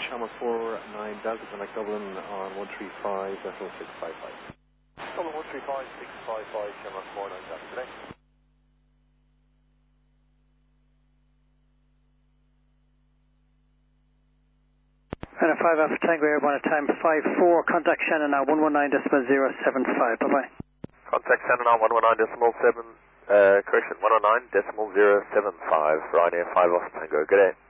Almost 49 Delta Connect Dublin on 135.655. Dublin 135.655, Shamrock 49 Delta Connect. And a 5 Alpha Tango Airborne at time 54, contact Shannon now 119.075, bye-bye. Contact Shannon now 119.7, correction, 109.075, Ryanair 5 Alpha Tango, good day.